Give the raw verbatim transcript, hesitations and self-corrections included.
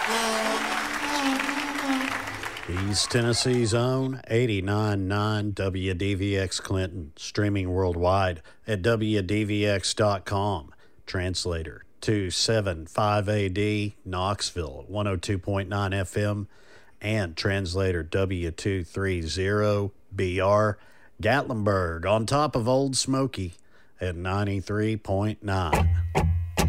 East Tennessee's own eighty-nine point nine W D V X Clinton, streaming worldwide at W D V X dot com. Translator two seventy-five A D, Knoxville, one oh two point nine F M, and translator W two thirty B R, Gatlinburg, on top of Old Smoky at ninety-three point nine.